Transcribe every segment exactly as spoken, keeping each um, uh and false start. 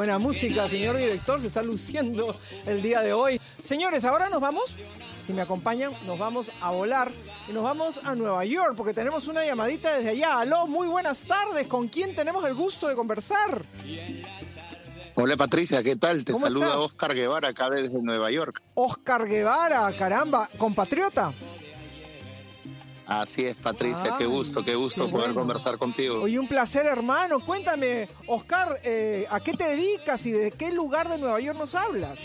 buena música, señor director, se está luciendo el día de hoy. Señores, ahora nos vamos, si me acompañan, nos vamos a volar y nos vamos a Nueva York porque tenemos una llamadita desde allá. Aló, muy buenas tardes, ¿con quién tenemos el gusto de conversar? Hola Patricia, ¿qué tal? Te saluda estás? Oscar Guevara acá desde Nueva York. Oscar Guevara, caramba, compatriota. Así es, Patricia, Ay, qué gusto, qué gusto qué poder bueno. conversar contigo. Oye, un placer, hermano. Cuéntame, Oscar, eh, ¿a qué te dedicas y de qué lugar de Nueva York nos hablas?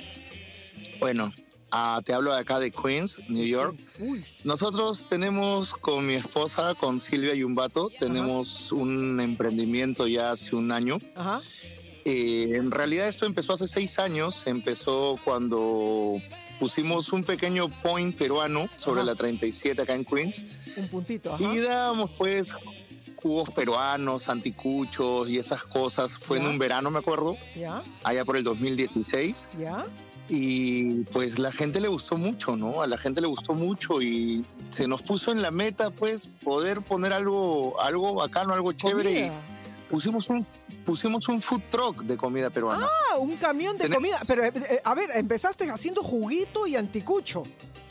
Bueno, ah, te hablo de acá de Queens, New York. Uy. Nosotros tenemos con mi esposa, con Silvia Yumbato, tenemos un emprendimiento ya hace un año. Ajá. Eh, en realidad esto empezó hace seis años, empezó cuando pusimos un pequeño point peruano sobre Ajá. la treinta y siete acá en Queens. Un puntito, ajá. Y dábamos pues jugos peruanos, anticuchos y esas cosas. Fue Ya. en un verano, me acuerdo, ¿Ya? allá por el dos mil dieciséis. ¿Ya? Y pues la gente le gustó mucho, ¿no? A la gente le gustó mucho y se nos puso en la meta pues poder poner algo, algo bacano, algo chévere. Comida. Y pusimos un, pusimos un food truck de comida peruana. Ah, un camión de Tenem- comida. Pero, eh, eh, a ver, empezaste haciendo juguito y anticucho.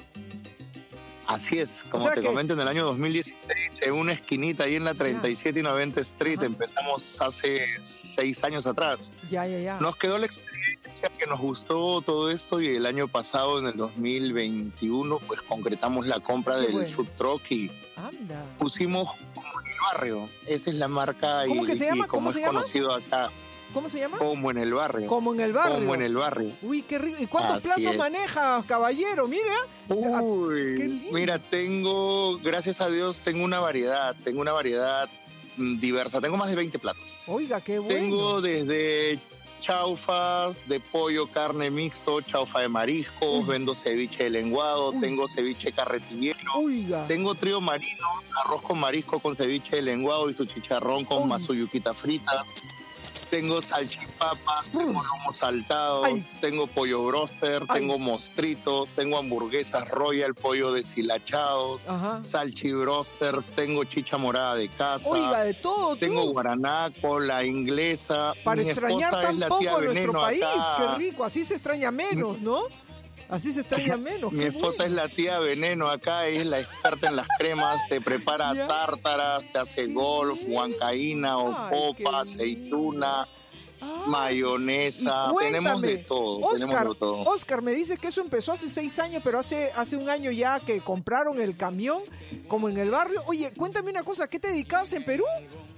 Así es, como O sea te que- comento, en el año dos mil dieciséis, en una esquinita ahí en la treinta y siete y noventa Street, Ajá. empezamos hace seis años atrás. Ya, ya, ya. Nos quedó la experiencia que nos gustó todo esto y el año pasado, en el dos mil veintiuno, pues concretamos la compra Qué del bueno. food truck y Anda. pusimos Como en el Barrio. Esa es la marca ¿Cómo y, que se llama? y como ¿Cómo es se llama? conocido acá, ¿Cómo se llama? Como en el Barrio. Como en el barrio. Como en el Barrio. Uy, qué rico. ¿Y cuántos Así platos es. manejas, caballero? Mira. Ah, Uy, qué lindo. mira, tengo, gracias a Dios, tengo una variedad, tengo una variedad mm, diversa. Tengo más de veinte platos. Oiga, qué bueno. Tengo desde chaufas de pollo, carne mixto, chaufa de mariscos, Uy. vendo ceviche de lenguado, Uy. tengo ceviche carretillero, Oiga. tengo trío marino, arroz con marisco con ceviche de lenguado y su chicharrón con Uy. mazuyuquita frita. Tengo salchipapas, tengo lomo saltado, Ay. tengo pollo broster, Ay. tengo mostrito, tengo hamburguesas royal, pollo deshilachados, Ajá. salchi broster, tengo chicha morada de casa. Oiga, de todo, tú. Tengo guaranaco, la inglesa. Para Mi extrañar esposa tan es la poco tía a nuestro Veneno país. acá. Qué rico. Así se extraña menos, ¿no? Así se extraña menos. Mi Qué esposa bueno. es la tía Veneno acá, es la experta en las cremas, te prepara Ya. tártaras, te hace Qué golf, bien. huancaína, Ay, o qué popa, lindo. aceituna, Ah, mayonesa, y tenemos cuéntame, de todo, Oscar, tenemos de todo. Oscar, me dices que eso empezó hace seis años, pero hace, hace un año ya que compraron el camión, como en el barrio. Oye, cuéntame una cosa, ¿qué te dedicabas en Perú?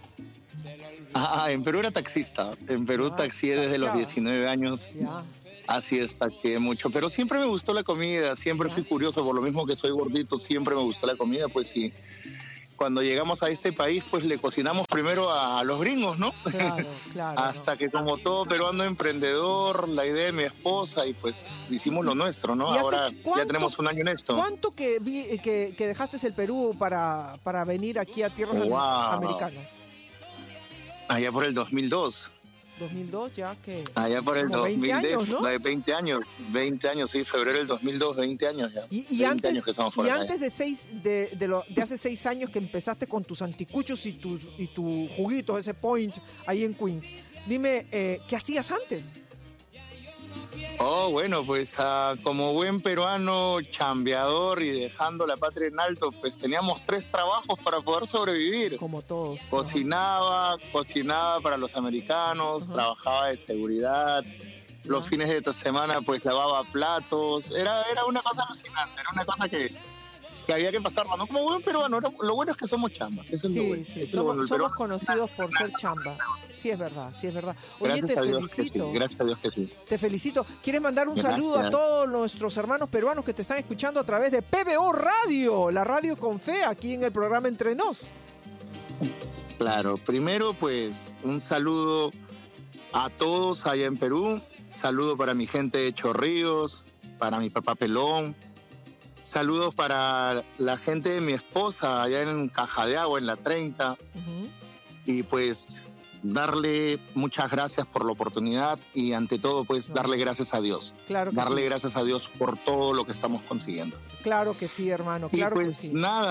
Ah, en Perú era taxista, en Perú Ah, taxié desde los taxiaba. diecinueve años. Ya. Así es, taxié mucho, pero siempre me gustó la comida, siempre Ya. fui curioso, por lo mismo que soy gordito, siempre me gustó la comida, pues sí. Cuando llegamos a este país, pues le cocinamos primero a, a los gringos, ¿no? Claro, claro. Hasta que como todo peruano emprendedor, la idea de mi esposa y pues hicimos lo nuestro, ¿no? ¿Y hace Ahora cuánto- ya tenemos un año en esto. ¿Cuánto que, vi- que, que dejaste el Perú para, para venir aquí a tierras am- Wow. americanas? Allá por el dos mil dos, dos mil dos ya que... allá por el Como veinte dos mil diez, años, ¿no? de veinte años, veinte años, sí, febrero del dos mil dos, veinte años ya. Y, y veinte antes, años que estamos y fuera de antes de seis de, de, lo, de hace seis años que empezaste con tus anticuchos y tus y tu juguito, ese point ahí en Queens, dime, eh, ¿qué hacías antes? Oh, bueno, pues ah, como buen peruano chambeador y dejando la patria en alto, pues teníamos tres trabajos para poder sobrevivir. Como todos. Cocinaba, cocinaba para los americanos, Ajá. trabajaba de seguridad, los Ya. fines de esta semana pues lavaba platos, era, era una cosa alucinante, era una cosa que, que había que pasarla, ¿no? Como buen peruano, era- lo bueno es que somos chambas, eso es lo Sí, bueno. sí, eso es lo somos, bueno, el somos peruano- conocidos por ser chamba. Sí, es verdad, sí, es verdad. Oye, Gracias te a Dios que felicito. sí, gracias a Dios que sí. Te felicito. ¿Quieres mandar un Gracias. saludo a todos nuestros hermanos peruanos que te están escuchando a través de P B O Radio, la radio con fe, aquí en el programa Entre Nos? Claro, primero pues un saludo a todos allá en Perú, saludo para mi gente de Chorrillos, para mi papá Pelón, saludos para la gente de mi esposa allá en Caja de Agua, en la treinta, Ujú. y pues darle muchas gracias por la oportunidad y ante todo pues No. darle gracias a Dios, Claro que darle sí. gracias a Dios por todo lo que estamos consiguiendo. Claro que sí, hermano, claro y que pues sí. nada,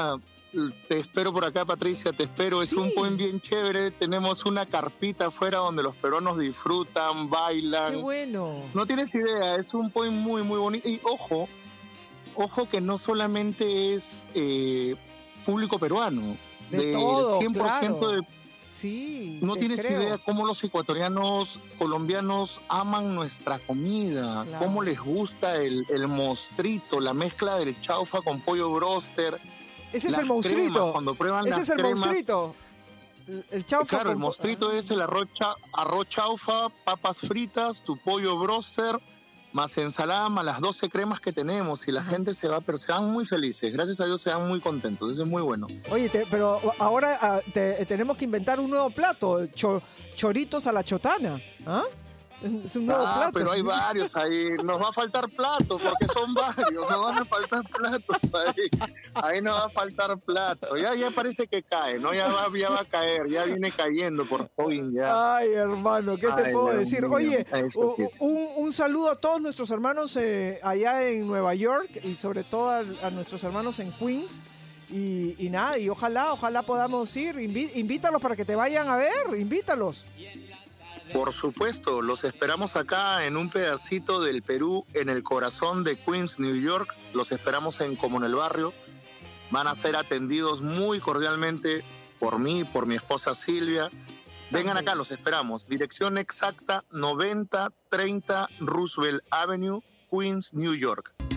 Te espero por acá, Patricia, te espero. Es Sí. un point bien chévere. Tenemos una carpita afuera donde los peruanos disfrutan, bailan. Qué bueno. No tienes idea, es un point muy, muy bonito. Y ojo, ojo que no solamente es eh, público peruano. De Del todo, cien por ciento claro. de Sí, No te tienes creo. idea cómo los ecuatorianos, colombianos aman nuestra comida, Claro. cómo les gusta el, el mostrito, la mezcla del chaufa con pollo broster. Ese es las el monstruito. cremas, cuando prueban Ese las es el cremas. monstruito. El, el chaufa. Claro, el con- mostrito Ah. es el arroz, cha- arroz chaufa, papas fritas, tu pollo broster, más ensalada, más las doce cremas que tenemos. Y la Ajá. gente se va, pero se van muy felices. Gracias a Dios se van muy contentos. Eso es muy bueno. Oye, te- pero ahora ah, te- tenemos que inventar un nuevo plato, cho- choritos a la chotana. ¿Ah? Es un nuevo Ah, plato. pero hay varios ahí. Nos va a faltar platos porque son varios. Nos van a faltar platos ahí. Ahí nos va a faltar platos. Ya, ya parece que cae, ¿no? Ya va, ya va a caer. Ya viene cayendo por fin. Ya. Ay, hermano, ¿qué te Ay, puedo Dios decir? mío. Oye, Eso u- sí. un, un saludo a todos nuestros hermanos eh, allá en Nueva York y sobre todo a, a nuestros hermanos en Queens. Y, y nada, y ojalá, ojalá podamos ir. Inví- invítalos para que te vayan a ver, invítalos. Por supuesto, los esperamos acá en un pedacito del Perú, en el corazón de Queens, New York. Los esperamos en Como en el Barrio. Van a ser atendidos muy cordialmente por mí, por mi esposa Silvia. Vengan acá, los esperamos. Dirección exacta noventa treinta Roosevelt Avenue, Queens, New York.